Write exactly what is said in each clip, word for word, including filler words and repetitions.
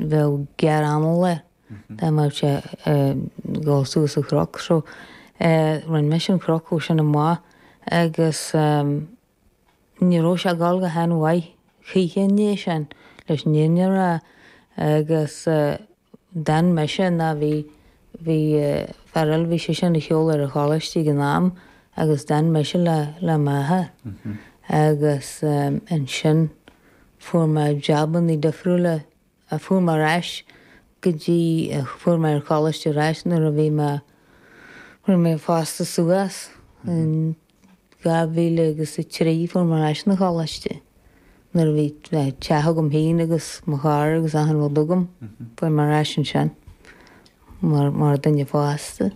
bheith gear anal le. Tá mar sé gáil suas a chroch, so rin me sin crochú sin na má agus ní ró se gáil go hen bhaid chiché ní sin leis níar agus den me sin na bhí bhí feral bhí sé sin na cheol ar a chálaistí go náam agus den me sin le le maithe agus an sin fuair me jaban í difriúla a fuair mar reis go dtí fuair me ar chálaistí reis nuair a bhí me fuair me fásta suas an gá bhíle agus i trí fuair mar reis na chálaistí nuair a bhí teatha gom hín agus mo cháir agus ahan bhil dugam fuair mar reis an sin mar mar duine fásta.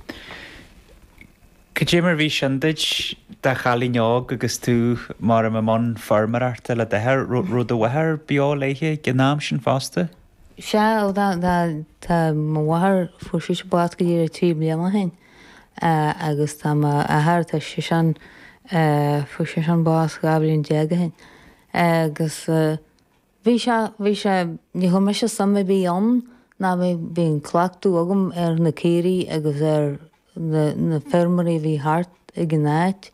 Go dtí mar bhí sindeid de chalí neog agus tú mar am man farmararta le dethir rud a bhathir beá léithe gnáam sin fásta? Se tá má bhathir fuair sí se bát go dtíar a trí bliana hain agus tá athir tá si sin fuair sé an bás gablíonn deaga hain agus bhí se bhí sé ní chu me se sama bí an ná bhíon clachtú agam ar na céirí agus ar na fermarí bhí hart i gnáid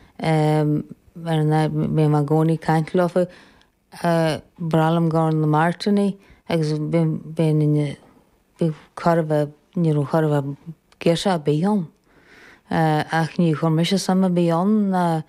ar bé má gcónaí caiintlofa bralam gáin na Martinaí agus bé charbh níú charbh géir se bíán ach ní chuir me se sama bíán na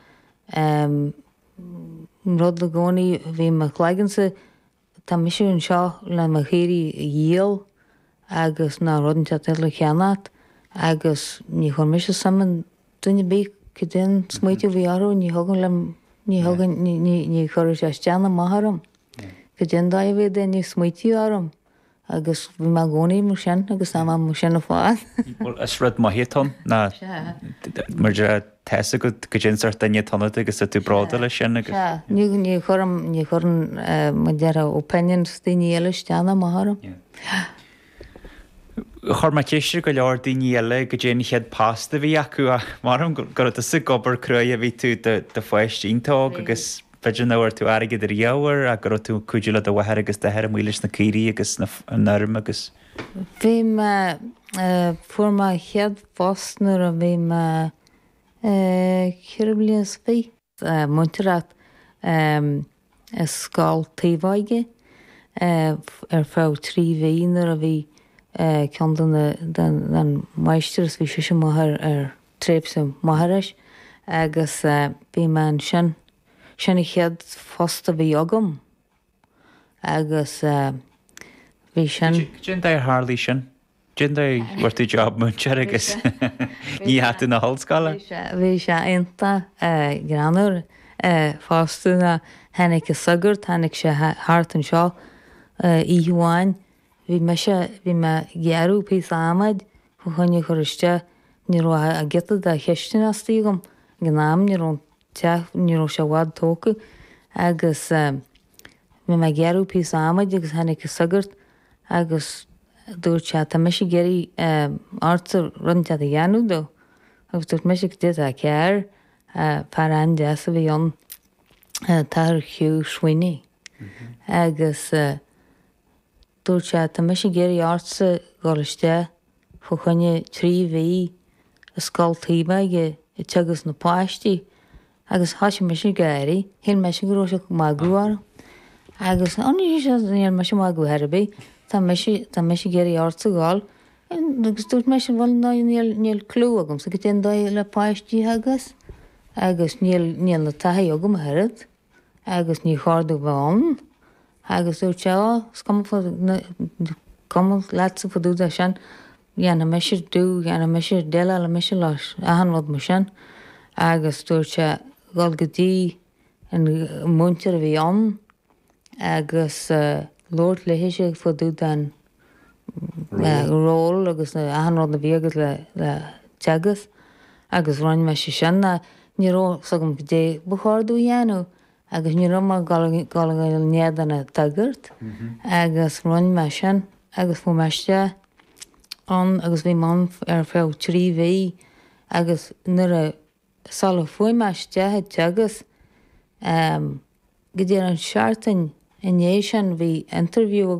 rud le gcónaí bhí mar chléigeansa tá misisiún seo le mar chéirí díal agus ná rudinte le cheannaat agus ní chuir me se sama duine bí go den smuoitiú bhí arú ní thugan le ní thugan ní chuir sé steanna maitharm go den dá bhé den ní smuoitiú arm agus bhí má gcónaí mar sin agus tá mar sin na fáil. Is rud maithétón ná mar de teasa go go déar daine tanna agus a tú brada le sin agus. Ní ní chum ní chun mar dear opinion daoine eile steanna maitharm. Chir mai ceiste go leor daoine eile go déana chead pasta bhí acu marm gur a sa gobar cruí a bhí tú de foiistíntóg agus beidir nóir tú aige idir dheabhar a gur tú cuiúla do bhathir agus de heir mhuilis na círí agus na nerm agus. Bhí me fuair má chead fásnar a bhí me ceir bliain fí muinterat scáil taobhaige ar fá trí bhíonar a bhí cean den meisteras bhí sé maithir ar tréipsa maithiris agus bhí me an sin sinna chead fásta bhí agam agus bhí sin. Gin d hálí sin? Gin bhar tú job muintear agus ní hatú na hallscala? Bhí sé aonanta granúir fásta na henig a sagart, henig sé háart an seo íháin. Bhí me bhí me gearú pí ámaid chu chuine chuiriste ní a gita a cheistena astígam gnáam ní teach ní se bhád tóca agus bhí me gearú pí ámaid agus henig a sagart agus dúirt se tá me sé geirí áta runte a dhéanú do agus dúirt me sé dé a ceir fear an deasa bhí an tar chiú swinine agus dúirt se tá me sé géirí ása gáiste chu chuine trí bhí a scaltaíbeige i tegus na páistí agus háisi me sé gairí hí me sé goró se má gúar agus aní sé me sé má goharbí tá me sé géirí ása gáil agus dúirt me sin bhil níl clú agam sa go dé dá le páistí agus agus níl níl na taí agam herad agus ní cháardú bhán agus dúirt se cum leatsa faú a sin dhéanana meisiir dú dhéanana meisiir déile le meisi leis ahanhad mar sin agus dúirt se gáil go dtí an muintear a bhí an agus Lord lehéise faú den ról agus ahanrád na bhíagad le teagas agus roiin me sé sinna níró sagm go dé buáardú dhéanú agus ní má gáil néadanna tagart agus roiin me sin agus fu meiste an agus bhí man ar fé trí bhí agus nuair a sala fuoi meiste teagas go dtí an seaartain in dhé sin bhí interview